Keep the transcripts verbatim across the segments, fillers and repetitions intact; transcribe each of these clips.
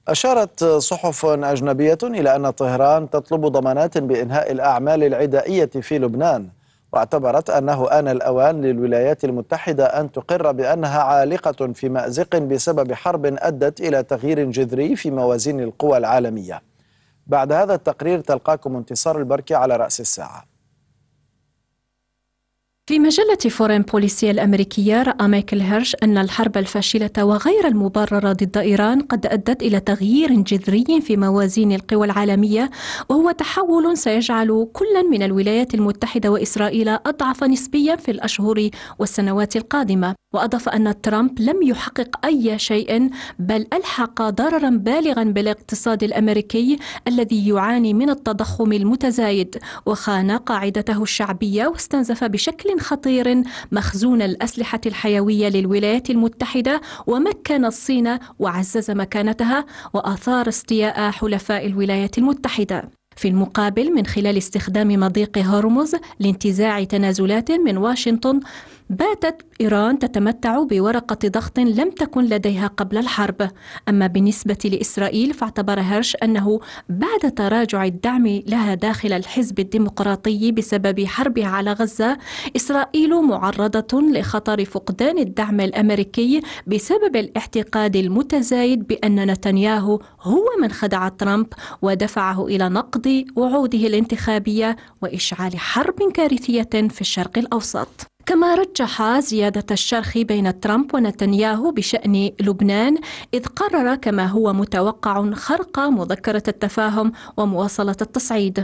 أشارت صحف أجنبية إلى أن طهران تطلب ضمانات بإنهاء الأعمال العدائية في لبنان، واعتبرت أنه آن الأوان للولايات المتحدة أن تقر بأنها عالقة في مأزق بسبب حرب أدت إلى تغيير جذري في موازين القوى العالمية. بعد هذا التقرير تلقاكم انتصار البركي على رأس الساعة. في مجلة فورين بوليسية الأمريكية رأى مايكل هيرش أن الحرب الفاشلة وغير المبررة ضد إيران قد أدت إلى تغيير جذري في موازين القوى العالمية، وهو تحول سيجعل كلا من الولايات المتحدة وإسرائيل أضعف نسبيا في الأشهر والسنوات القادمة. وأضاف أن ترامب لم يحقق أي شيء، بل ألحق ضررا بالغا بالاقتصاد الأمريكي الذي يعاني من التضخم المتزايد، وخان قاعدته الشعبية، واستنزف بشكل خطير مخزون الأسلحة الحيوية للولايات المتحدة، ومكن الصين وعزز مكانتها، وأثار استياء حلفاء الولايات المتحدة. في المقابل، من خلال استخدام مضيق هرمز لانتزاع تنازلات من واشنطن، باتت إيران تتمتع بورقة ضغط لم تكن لديها قبل الحرب. أما بالنسبة لإسرائيل، فاعتبر هيرش أنه بعد تراجع الدعم لها داخل الحزب الديمقراطي بسبب حربها على غزة، إسرائيل معرضة لخطر فقدان الدعم الأمريكي بسبب الاعتقاد المتزايد بأن نتنياهو هو من خدع ترامب ودفعه إلى نقض وعوده الانتخابية وإشعال حرب كارثية في الشرق الأوسط. كما رجح زيادة الشرخ بين ترامب ونتنياهو بشأن لبنان، إذ قرر كما هو متوقع خرق مذكرة التفاهم ومواصلة التصعيد.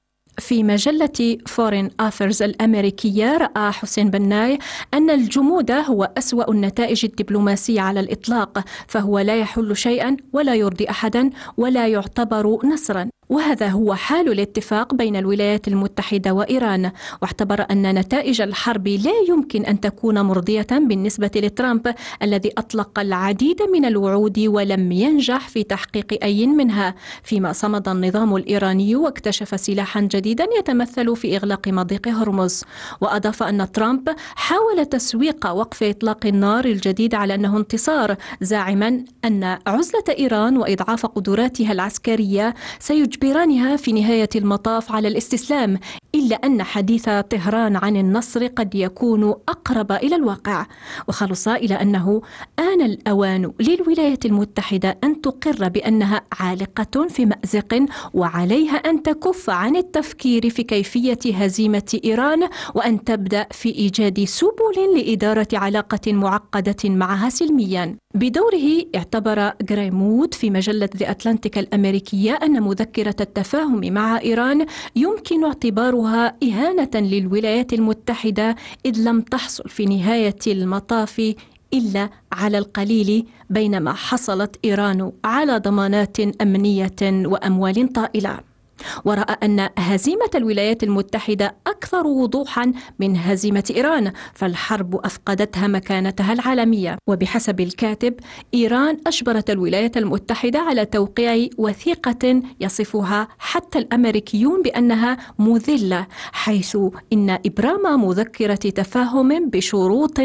في مجلة فورين أفيرز الأمريكية رأى حسين بناي أن الجمود هو أسوأ النتائج الدبلوماسية على الإطلاق، فهو لا يحل شيئا ولا يرضي أحدا ولا يعتبر نصرا، وهذا هو حال الاتفاق بين الولايات المتحدة وإيران. واعتبر أن نتائج الحرب لا يمكن أن تكون مرضية بالنسبة لترامب الذي أطلق العديد من الوعود ولم ينجح في تحقيق أي منها، فيما صمد النظام الإيراني واكتشف سلاحا جديدا يتمثل في إغلاق مضيق هرمز. وأضاف أن ترامب حاول تسويق وقف إطلاق النار الجديد على أنه انتصار، زاعما أن عزلة إيران وإضعاف قدراتها العسكرية سيجب برانها في نهاية المطاف على الاستسلام، إلا أن حديث طهران عن النصر قد يكون أقرب إلى الواقع. وخلص إلى أنه آن الأوان للولايات المتحدة أن تقر بأنها عالقة في مأزق، وعليها أن تكف عن التفكير في كيفية هزيمة إيران، وأن تبدأ في إيجاد سبل لإدارة علاقة معقدة معها سلميا. بدوره اعتبر غريمود في مجلة The Atlantic الأمريكية أن مذكرة التفاهم مع إيران يمكن اعتبارها إهانة للولايات المتحدة، إذ لم تحصل في نهاية المطاف إلا على القليل، بينما حصلت إيران على ضمانات أمنية وأموال طائلة. ورأى أن هزيمة الولايات المتحدة أكثر وضوحا من هزيمة إيران، فالحرب أفقدتها مكانتها العالمية. وبحسب الكاتب، إيران أجبرت الولايات المتحدة على توقيع وثيقة يصفها حتى الأمريكيون بأنها مذلة، حيث إن إبرام مذكرة تفاهم بشروط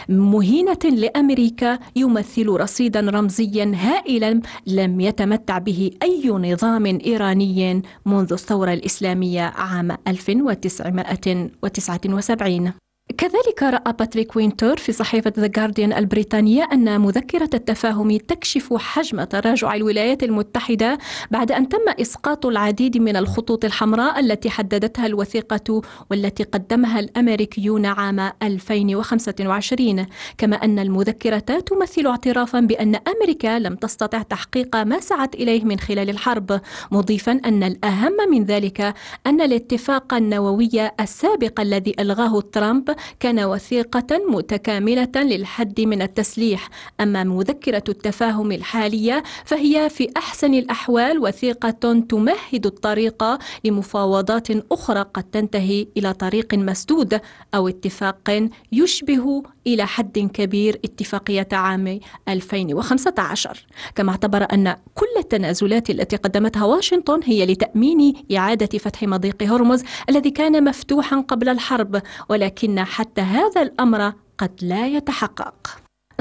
مهينة لأمريكا يمثل رصيدا رمزيا هائلا لم يتمتع به أي نظام إيراني منذ الثورة الإسلامية عام ألف وتسعمائة وتسعة وسبعين. كذلك رأى باتريك وينتر في صحيفة The Guardian البريطانية أن مذكرة التفاهم تكشف حجم تراجع الولايات المتحدة بعد أن تم إسقاط العديد من الخطوط الحمراء التي حددتها الوثيقة والتي قدمها الأمريكيون عام ألفين وخمسة وعشرين. كما أن المذكرة تمثل اعترافا بأن أمريكا لم تستطع تحقيق ما سعت إليه من خلال الحرب، مضيفا أن الأهم من ذلك أن الاتفاق النووي السابق الذي ألغاه ترامب كان وثيقة متكاملة للحد من التسليح. أما مذكرة التفاهم الحالية فهي في أحسن الأحوال وثيقة تمهد الطريق لمفاوضات أخرى قد تنتهي إلى طريق مسدود، أو اتفاق يشبه إلى حد كبير اتفاقية عام ألفين وخمسة عشر. كما اعتبر أن كل التنازلات التي قدمتها واشنطن هي لتأمين إعادة فتح مضيق هرمز الذي كان مفتوحا قبل الحرب، ولكن حتى هذا الأمر قد لا يتحقق.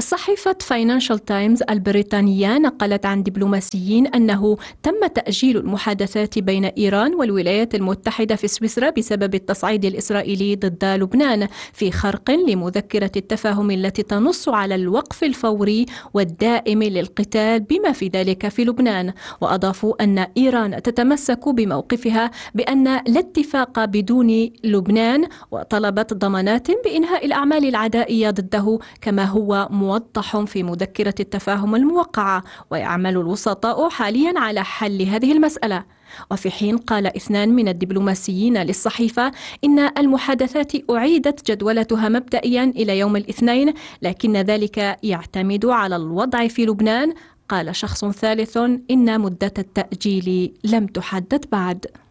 صحيفة فاينانشال تايمز البريطانية نقلت عن دبلوماسيين أنه تم تأجيل المحادثات بين إيران والولايات المتحدة في سويسرا بسبب التصعيد الإسرائيلي ضد لبنان في خرق لمذكرة التفاهم التي تنص على الوقف الفوري والدائم للقتال بما في ذلك في لبنان. وأضافوا أن إيران تتمسك بموقفها بأن لا اتفاق بدون لبنان، وطلبت ضمانات بإنهاء الأعمال العدائية ضده كما هو موضح في مذكرة التفاهم الموقعة، ويعمل الوسطاء حاليا على حل هذه المسألة. وفي حين قال اثنان من الدبلوماسيين للصحيفة إن المحادثات أعيدت جدولتها مبدئيا إلى يوم الاثنين، لكن ذلك يعتمد على الوضع في لبنان. قال شخص ثالث إن مدة التأجيل لم تحدد بعد.